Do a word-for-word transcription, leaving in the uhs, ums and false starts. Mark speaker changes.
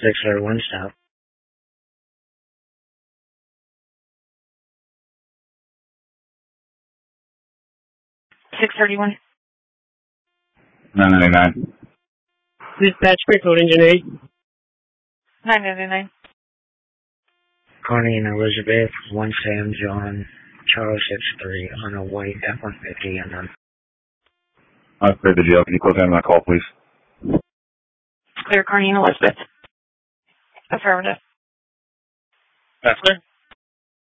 Speaker 1: six thirty-one stop.
Speaker 2: six thirty-one.
Speaker 3: nine ninety-nine.
Speaker 4: Dispatch code engine eight.
Speaker 2: nine ninety-nine.
Speaker 1: Connie and Elizabeth, one Sam John, Charles six three on a white F one fifty and then.
Speaker 3: I've cleared the jail. Can you close down my call, please?
Speaker 2: Clear, Carney and Elizabeth. Affirmative.
Speaker 4: That's clear.